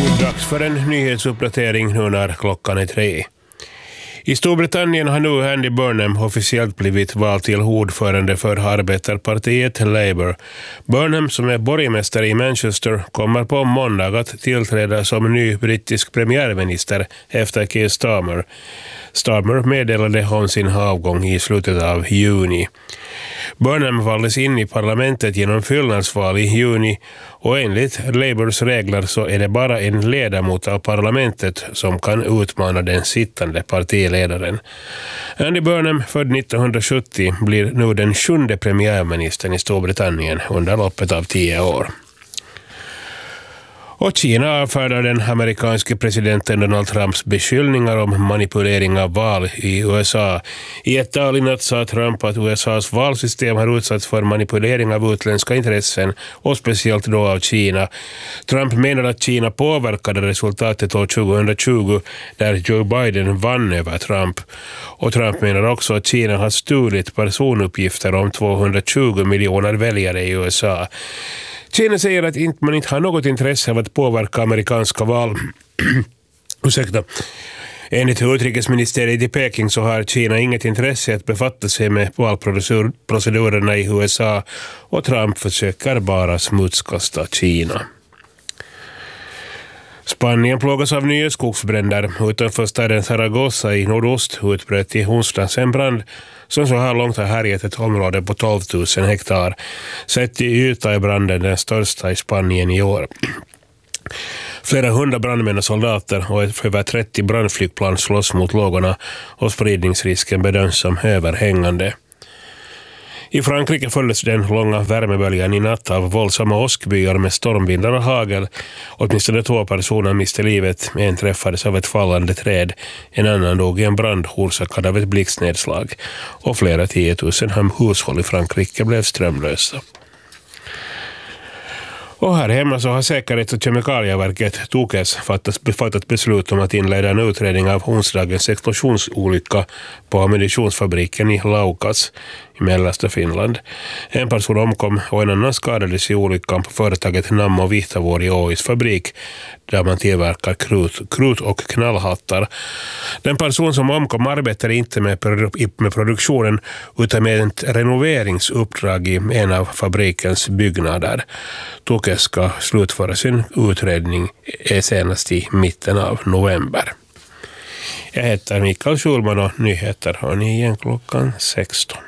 Dags för en nyhetsuppdatering nu när klockan är 3. I Storbritannien har nu Andy Burnham officiellt blivit vald till ordförande för arbetarpartiet Labour. Burnham, som är borgmästare i Manchester, kommer på måndag att tillträda som ny brittisk premiärminister efter Keir Starmer. Starmer meddelade om sin avgång i slutet av juni. Burnham valdes in i parlamentet genom fyllnadsval i juni och enligt Labours regler så är det bara en ledamot av parlamentet som kan utmana den sittande partiledaren. Andy Burnham, född 1970, blir nu den 7:e premiärministern i Storbritannien under loppet av 10 år. Och Kina avfärdar den amerikanske presidenten Donald Trumps beskyllningar om manipulering av val i USA. I ett tal i natt sa Trump att USAs valsystem har utsatts för manipulering av utländska intressen och speciellt då av Kina. Trump menar att Kina påverkade resultatet år 2020 där Joe Biden vann över Trump. Och Trump menar också att Kina har stulit personuppgifter om 220 miljoner väljare i USA. Kina säger att man inte har något intresse av att påverka amerikanska val. Enligt utrikesministeriet i Peking så har Kina inget intresse att befatta sig med valprocedurerna i USA och Trump försöker bara smutskasta Kina. Spanien plågas av nya skogsbränder. Utanför staden Zaragoza i nordost utbröt i onsdags en brand som så här långt har härjat ett område på 12 000 hektar. Sett i yta är branden den största i Spanien i år. Flera 100 brandmän och soldater och över 30 brandflygplan slåss mot lågorna och spridningsrisken bedöms som överhängande. I Frankrike följdes den långa värmeböljan i natt av våldsamma åskbyar med stormvindar och hagel. Åtminstone 2 personer miste livet, en träffades av ett fallande träd, en annan dog i en brand orsakad av ett blixtnedslag och flera 10 000 hushåll i Frankrike blev strömlösa. Och här hemma så har Säkerhets- och kemikalieverket TOKES fattat beslut om att inleda en utredning av onsdagens explosionsolycka på ammunitionsfabriken i Laukas i mellersta Finland. En person omkom och en annan skadades i olyckan på företaget Nammo Vihtavuori i Åhus fabrik där man tillverkar krut och knallhattar. Den person som omkom arbetar inte med produktionen utan med ett renoveringsuppdrag i en av fabrikens byggnader. TOKES ska slutföra sin utredning senast i mitten av november. Jag heter Mikael Schulman och nyheter har ni igen klockan 16.